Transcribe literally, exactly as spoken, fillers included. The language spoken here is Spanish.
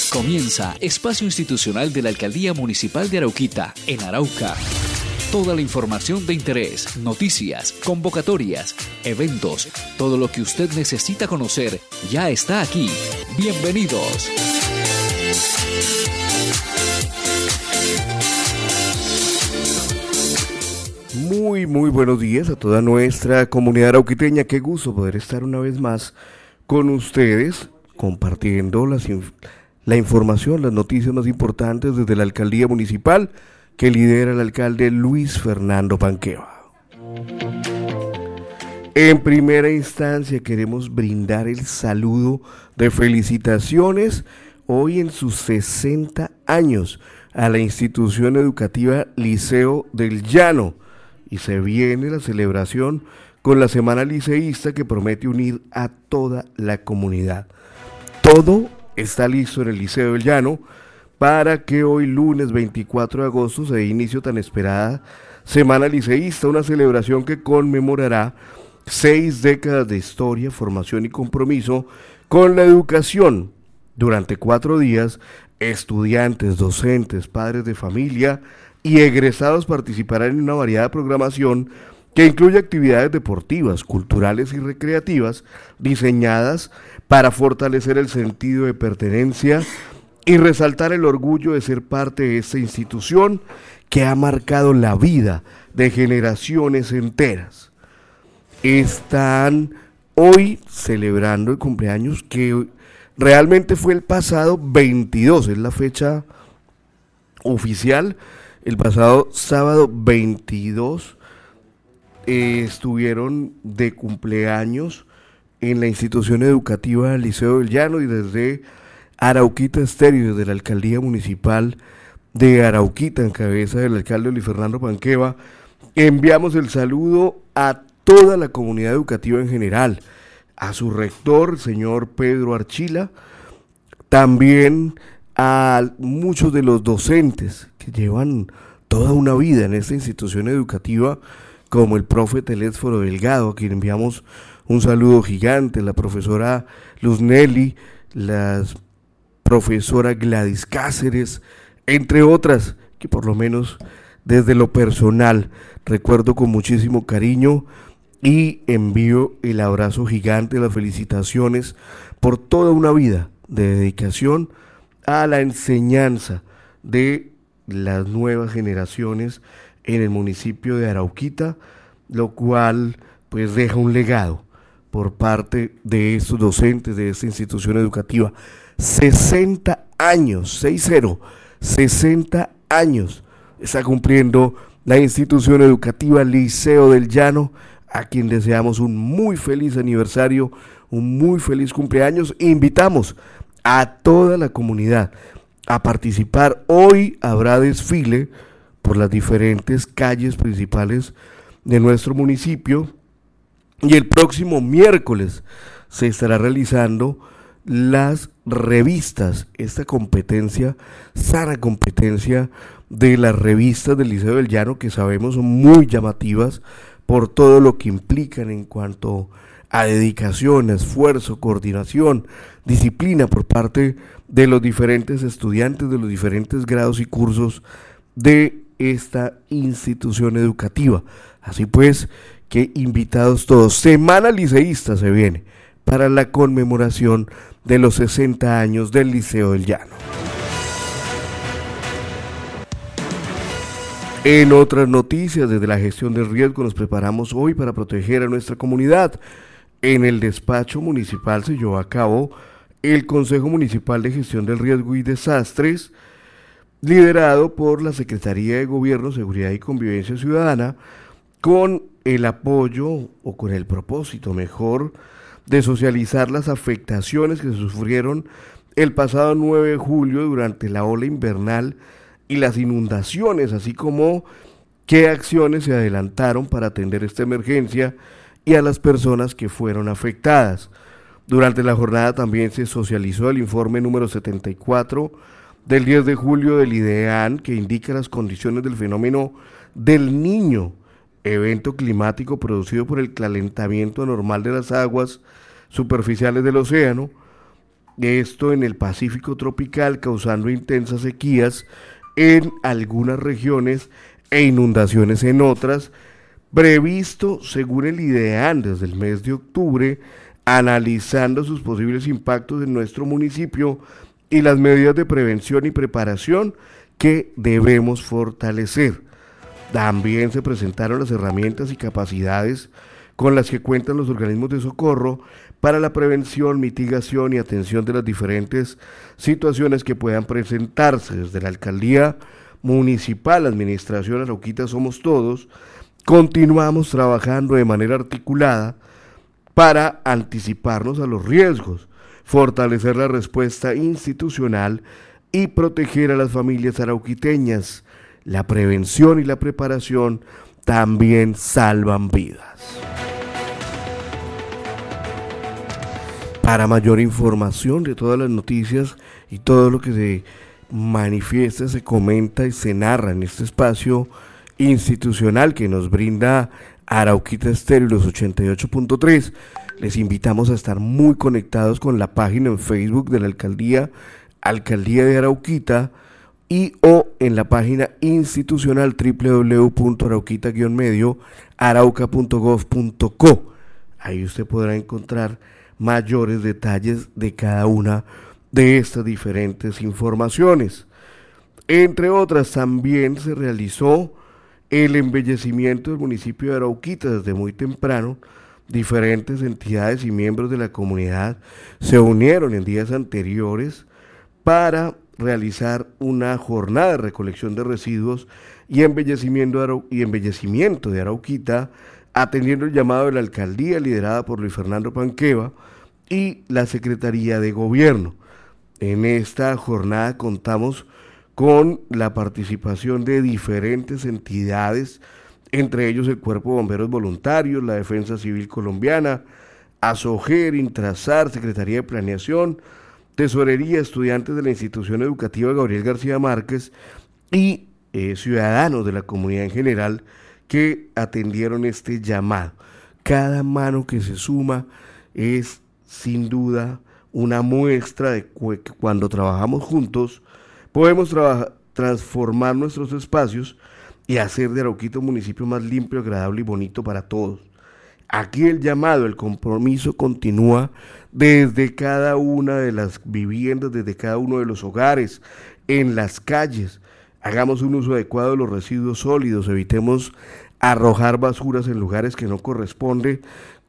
Comienza Espacio Institucional de la Alcaldía Municipal de Arauquita, en Arauca. Toda la información de interés, noticias, convocatorias, eventos, todo lo que usted necesita conocer ya está aquí. Bienvenidos. Muy, muy buenos días a toda nuestra comunidad arauquiteña. Qué gusto poder estar una vez más con ustedes compartiendo las inf- la información, las noticias más importantes desde la Alcaldía Municipal que lidera el alcalde Luis Fernando Panqueva. En primera instancia queremos brindar el saludo de felicitaciones hoy en sus sesenta años a la institución educativa Liceo del Llano, y se viene la celebración con la Semana Liceísta que promete unir a toda la comunidad. Todo está listo en el Liceo del Llano para que hoy lunes veinticuatro de agosto se dé inicio tan esperada Semana Liceísta, una celebración que conmemorará seis décadas de historia, formación y compromiso con la educación. Durante cuatro días, estudiantes, docentes, padres de familia y egresados participarán en una variada programación que incluye actividades deportivas, culturales y recreativas diseñadas para fortalecer el sentido de pertenencia y resaltar el orgullo de ser parte de esta institución que ha marcado la vida de generaciones enteras. Están hoy celebrando el cumpleaños que realmente fue el pasado veintidós, es la fecha oficial. El pasado sábado veintidós eh, estuvieron de cumpleaños en la institución educativa del Liceo del Llano, y desde Arauquita Estéreo, desde la Alcaldía Municipal de Arauquita, en cabeza del alcalde Luis Fernando Panqueva, enviamos el saludo a toda la comunidad educativa en general, a su rector, el señor Pedro Archila, también a muchos de los docentes que llevan toda una vida en esta institución educativa, como el profe Telésforo Delgado, a quien enviamos un saludo gigante, la profesora Luz Nelly, la profesora Gladys Cáceres, entre otras, que por lo menos desde lo personal recuerdo con muchísimo cariño, y envío el abrazo gigante, las felicitaciones por toda una vida de dedicación a la enseñanza de las nuevas generaciones en el municipio de Arauquita, lo cual pues deja un legado por parte de estos docentes de esta institución educativa. sesenta años, seis cero, sesenta años está cumpliendo la institución educativa Liceo del Llano, a quien deseamos un muy feliz aniversario, un muy feliz cumpleaños. Invitamos a toda la comunidad a participar. Hoy habrá desfile por las diferentes calles principales de nuestro municipio, y el próximo miércoles se estará realizando las revistas, esta competencia, sana competencia de las revistas del Liceo del Llano, que sabemos son muy llamativas por todo lo que implican en cuanto a dedicación, esfuerzo, coordinación, disciplina por parte de los diferentes estudiantes de los diferentes grados y cursos de esta institución educativa. Así pues, que invitados todos. Semana Liceísta se viene para la conmemoración de los sesenta años del Liceo del Llano. En otras noticias, desde la gestión del riesgo nos preparamos hoy para proteger a nuestra comunidad. En el despacho municipal se llevó a cabo el Consejo Municipal de Gestión del Riesgo y Desastres, liderado por la Secretaría de Gobierno, Seguridad y Convivencia Ciudadana, con el apoyo, o con el propósito mejor, de socializar las afectaciones que se sufrieron el pasado nueve de julio durante la ola invernal y las inundaciones, así como qué acciones se adelantaron para atender esta emergencia y a las personas que fueron afectadas. Durante la jornada también se socializó el informe número setenta y cuatro del diez de julio del IDEAN, que indica las condiciones del fenómeno del Niño, evento climático producido por el calentamiento anormal de las aguas superficiales del océano, esto en el Pacífico tropical, causando intensas sequías en algunas regiones e inundaciones en otras, previsto según el IDEAN desde el mes de octubre, analizando sus posibles impactos en nuestro municipio y las medidas de prevención y preparación que debemos fortalecer. También se presentaron las herramientas y capacidades con las que cuentan los organismos de socorro para la prevención, mitigación y atención de las diferentes situaciones que puedan presentarse. Desde la Alcaldía Municipal, Administración Arauquita Somos Todos, continuamos trabajando de manera articulada para anticiparnos a los riesgos, fortalecer la respuesta institucional y proteger a las familias arauquiteñas. La prevención y la preparación también salvan vidas. Para mayor información de todas las noticias y todo lo que se manifiesta, se comenta y se narra en este espacio institucional que nos brinda Arauquita Estéreo los ochenta y ocho punto tres, les invitamos a estar muy conectados con la página en Facebook de la Alcaldía, Alcaldía de Arauquita, y o en la página institucional doble u doble u doble u punto arauquita guion medio arauca punto gov punto co. Ahí usted podrá encontrar mayores detalles de cada una de estas diferentes informaciones. Entre otras, también se realizó el embellecimiento del municipio de Arauquita desde muy temprano. Diferentes entidades y miembros de la comunidad se unieron en días anteriores para realizar una jornada de recolección de residuos y embellecimiento de, Arau- y embellecimiento de Arauquita, atendiendo el llamado de la alcaldía liderada por Luis Fernando Panqueva y la Secretaría de Gobierno. En esta jornada contamos con la participación de diferentes entidades, entre ellos el Cuerpo de Bomberos Voluntarios, la Defensa Civil Colombiana, ASOGER, Intrasar, Secretaría de Planeación, Tesorería, estudiantes de la institución educativa Gabriel García Márquez y eh, ciudadanos de la comunidad en general que atendieron este llamado. Cada mano que se suma es sin duda una muestra de que cuando trabajamos juntos podemos trabajar, transformar nuestros espacios y hacer de Arauquita un municipio más limpio, agradable y bonito para todos. Aquí el llamado, el compromiso continúa desde cada una de las viviendas, desde cada uno de los hogares, en las calles. Hagamos un uso adecuado de los residuos sólidos, evitemos arrojar basuras en lugares que no corresponde,